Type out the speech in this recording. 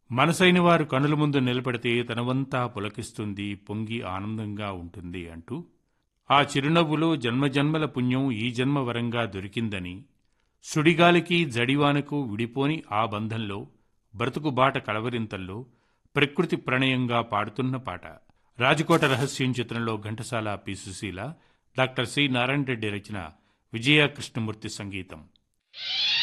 మనసైన వారు కనుల ముందు నిలబడితే తనవంతా పులకిస్తుంది, పొంగి ఆనందంగా ఉంటుంది అంటూ ఆ చిరునవ్వులో జన్మజన్మల పుణ్యం ఈ జన్మ వరంగా దొరికిందని, సుడిగాలికి జడివానకు విడిపోని ఆ బంధంలో, బ్రతుకు బాట కలవరింతల్లో ప్రకృతి ప్రణయంగా పాడుతున్న పాట. రాజకోట రహస్యం చిత్రంలో Ghantasala, P. Susheela, doctor C. Narayana Reddy రచన, విజయ కృష్ణమూర్తి సంగీతం.